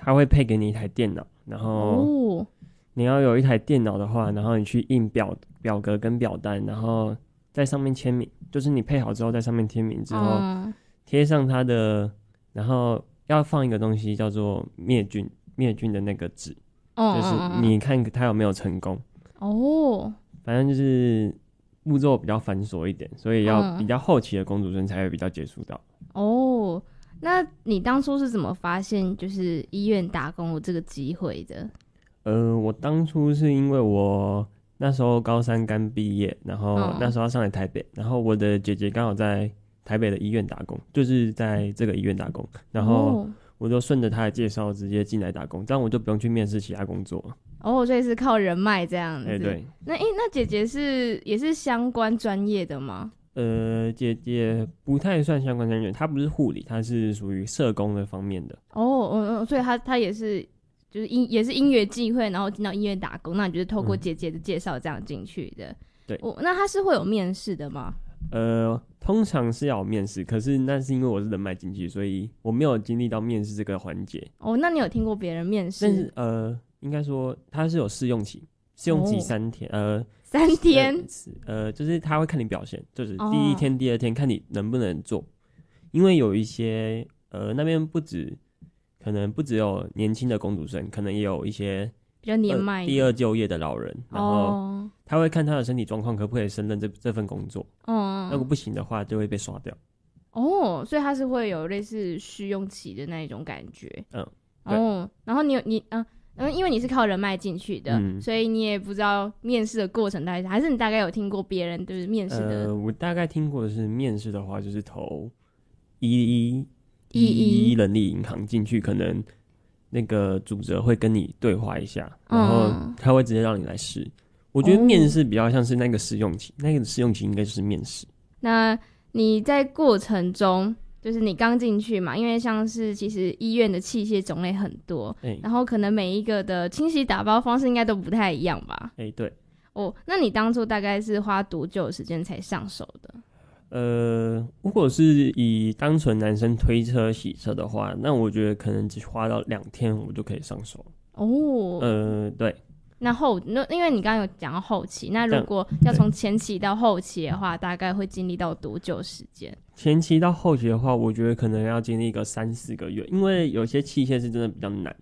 他会配给你一台电脑，然后你要有一台电脑的话，然后你去印表格跟表单，然后在上面签名，就是你配好之后在上面签名之后，贴上它的，然后要放一个东西叫做灭菌的那个纸，就是你看它有没有成功。反正就是步骤比较繁琐一点，所以要比较后期的工读生才会比较接触到。 那你当初是怎么发现就是医院打工有这个机会的？ 我当初是因为我那时候高3刚毕业，然后那时候要上来台北，然后我的姐姐刚好在台北的医院打工，就是在这个医院打工，然后我就顺着她的介绍直接进来打工，这样我就不用去面试其他工作。 所以是靠人脉这样子。 对。 那姐姐也是相关专业的吗？ 姐姐不太算相关专业，她不是护理，她是属于社工的方面的。 所以她也是就是也是因缘际会，然后进到医院打工，那你就是透过姐姐的介绍这样进去的。 对。 那她是会有面试的吗？ 通常是要有面试，可是那是因为我是人脉进去，所以我没有经历到面试这个环节。 那你有听过别人面试？ 但是应该说他是有试用期3天 ，3天， 就是他会看你表现，就是第一天、第二天看你能不能做，因为有一些那边可能不只有年轻的工读生，可能也有一些比较年迈第二就业的老人，然后他会看他的身体状况可不可以胜任这份工作。如果不行的话就会被刷掉。 所以他是会有类似试用期的那一种感觉。然后因为你是靠人脉进去的，所以你也不知道面试的过程大概还是你大概有听过别人就是面试的。 我大概听过的是面试的话就是投111人力银行进去，可能那个主责会跟你对话一下，然后他会直接让你来试。我觉得面试比较像是那个试用期，那个试用期应该就是面试。 那你在过程中就是你刚进去嘛，因为像是其实医院的器械种类很多，然后可能每一个的清洗打包方式应该都不太一样吧？ 对。 那你当初大概是花多久的时间才上手的？ 如果是以单纯男生推车洗车的话，那我觉得可能只花到2天我就可以上手。对。 那因为你刚刚有讲到后期，那如果要从前期到后期的话，大概会经历到多久时间？ 前期到后期的话，我觉得可能要经历个3-4个月，因为有些器械是真的比较难。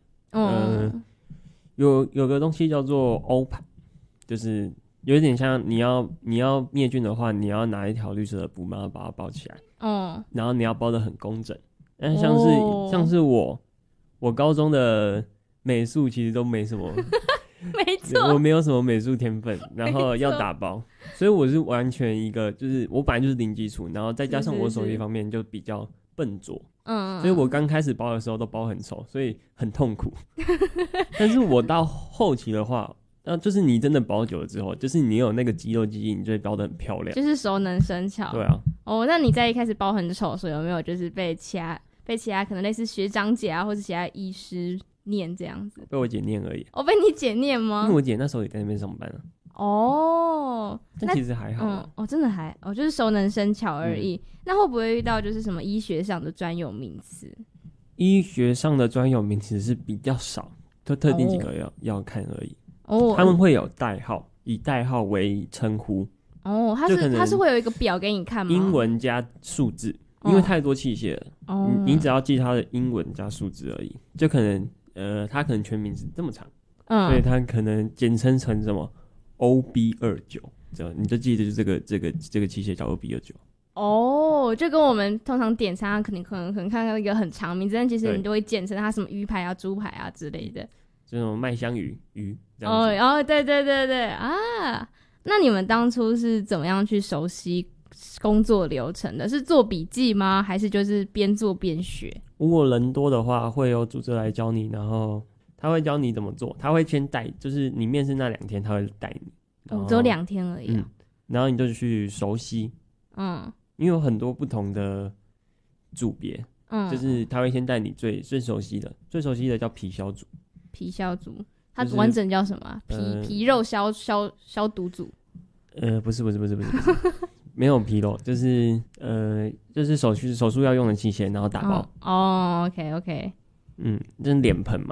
有个东西叫做欧盘，就是有点像你要灭菌的话，你要拿一条绿色的布把它包起来，然后你要包得很工整。但像是我高中的美术其实都没什么。 没错， 我没有什么美术天分，然后要打包，所以我是完全一个就是我本来就是零基础，然后再加上我手艺方面就比较笨拙，所以我刚开始包的时候都包很丑，所以很痛苦。但是我到后期的话，就是你真的包久了之后，就是你有那个肌肉记忆，你就会包得很漂亮， 就是熟能生巧。 对啊。 那你在一开始包很丑的时候，有没有就是被其他可能类似学长姐啊，或者其他医师念这样子？ 被我姐念而已。 被你姐念吗？ 因为我姐那时候也在那边上班啊。但其实还好啊。 真的就是熟能生巧而已。那会不会遇到就是什么医学上的专有名词？ 医学上的专有名词是比较少，就特定几个要看而已。他们会有代号，以代号为称呼。 他是会有一个表给你看吗？ 英文加数字，因为太多器械了。你只要记它的英文加数字而已，就可能它可能全名是这么长，所以它可能简称成什么 OB29， 这样你就记得就是这个器械叫 OB29。 就跟我们通常点餐，可能看到一个很长名字，但其实你都会简称它什么鱼排啊、猪排啊之类的， 这种麦香鱼这样子。 对啊。那你们当初是怎么样去熟悉工作流程的？是做笔记吗？还是就是边做边学？ 如果人多的话，会有组织来教你，然后他会教你怎么做，他会先带，就是你面试那2天他会带你。 只有2天而已。 然后你就去熟悉。因为有很多不同的组别。就是他会先带你最熟悉的叫皮消组。 皮消组。它完整叫什么？皮肉消毒组。 不是，没有皮肉，就是手术要用的器械，然后打包。 OK。 就是脸盆